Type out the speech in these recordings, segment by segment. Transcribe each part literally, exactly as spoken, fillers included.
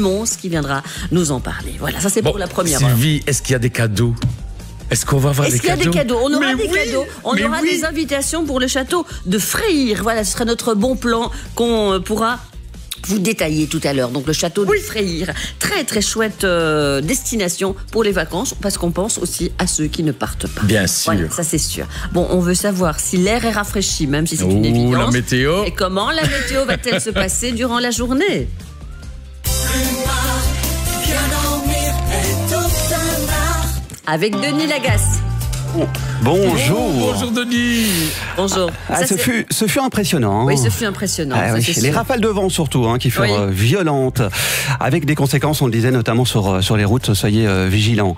Simons qui viendra nous en parler. Voilà, ça c'est Bon, pour la première Sylvie, est-ce qu'il y a des cadeaux? Est-ce qu'on va avoir Est-ce des qu'il y a cadeaux? des cadeaux? On aura Mais des oui, cadeaux. On mais aura oui. des invitations pour le château de Freyr. Voilà, ce sera notre bon plan qu'on pourra vous détailler tout à l'heure. Donc le château Oui. de Freyr, très très chouette euh, destination pour les vacances, parce qu'on pense aussi à ceux qui ne partent pas. Bien sûr. Voilà, ça c'est sûr. Bon, on veut savoir si l'air est rafraîchi, même si c'est une Ouh, évidence. la météo. Et comment la météo va-t-elle se passer durant la journée? Avec Denis Lagasse. Bonjour. Bonjour Denis. Bonjour. Ah, Ça, ce, c'est- fut, ce fut impressionnant. hein. Oui, ce fut impressionnant. Ah ça, oui, c'est les sûr. rafales de vent surtout, hein, qui furent Oui. euh, violentes, avec des conséquences, on le disait, notamment sur, euh, sur les routes, soyez euh, vigilants.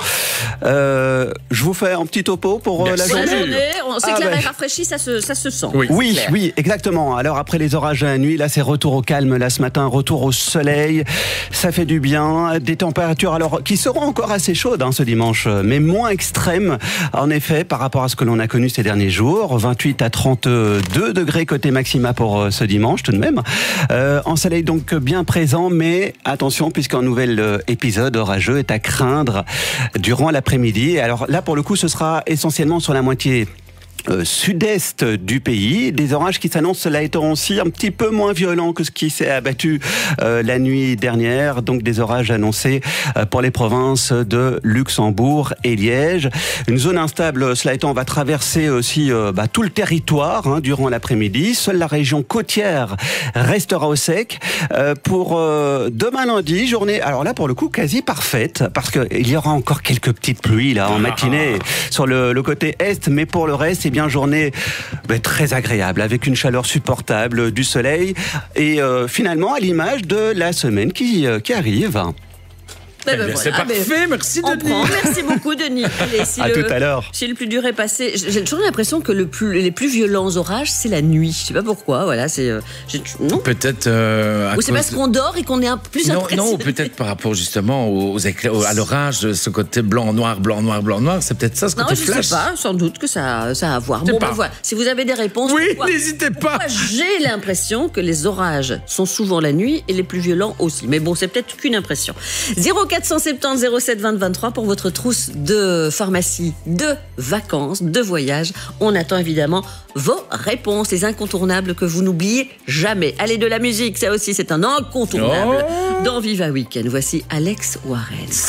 Euh, je vous fais un petit topo pour euh, Bien la Pour la journée. journée, on sait Ah que l'air ben. est rafraîchi, ça se, ça se sent. Oui. Oui, Clair. oui, exactement. Alors après les orages de la nuit, là c'est retour au calme. Là ce matin, retour au soleil. Ça fait du bien. Des températures alors qui seront encore assez chaudes hein, ce dimanche, mais moins extrêmes en effet par rapport à ce que l'on a connu ces derniers jours. vingt-huit à trente-deux degrés côté maxima pour euh, ce dimanche tout de même. Euh, en soleil donc bien présent, mais attention puisqu'un nouvel euh, épisode orageux est à craindre durant l'après-midi. Alors là pour le coup, ce sera essentiellement sur la moitié Euh, sud-est du pays, des orages qui s'annoncent cela étant aussi un petit peu moins violents que ce qui s'est abattu euh, la nuit dernière, donc des orages annoncés euh, pour les provinces de Luxembourg et Liège. Une zone instable, cela étant, va traverser aussi euh, bah, tout le territoire hein, durant l'après-midi. Seule la région côtière restera au sec. Euh, pour euh, demain lundi, journée, alors là pour le coup quasi parfaite, parce qu'il y aura encore quelques petites pluies là en matinée sur le, le côté est, mais pour le reste, c'est bien journée ben, très agréable, avec une chaleur supportable, du soleil, et euh, finalement à l'image de la semaine qui, euh, qui arrive. Ben, Eh ben, bien, voilà. c'est Ah, ben, parfait, merci on Denis. prend. Merci beaucoup, Denis. Allez, si À le, tout à l'heure. Si le plus dur est passé, j'ai toujours l'impression que le plus, les plus violents orages, c'est la nuit. Je sais pas pourquoi. Voilà, c'est euh, j'ai- non. Peut-être euh, à Ou c'est cause parce qu'on dort et qu'on est un plus Non, impressionné. non, peut-être par rapport justement aux, aux éclairs, au- à l'orage, ce côté blanc, noir, blanc, noir, blanc, noir, c'est peut-être ça, ce Non, côté je flash. sais pas. Sans doute que ça, ça a à voir. Je sais Bon, pas. ben voilà. Si vous avez des réponses, Oui, pourquoi- n'hésitez pas. pourquoi j'ai l'impression que les orages sont souvent la nuit et les plus violents aussi. Mais bon, c'est peut-être qu'une impression. zéro quatre cent soixante-dix zéro sept vingt vingt-trois pour votre trousse de pharmacie, de vacances, de voyage. On attend évidemment vos réponses, les incontournables que vous n'oubliez jamais. Allez, de la musique, ça aussi c'est un incontournable. Oh. Dans Viva Weekend, voici Alex Warren.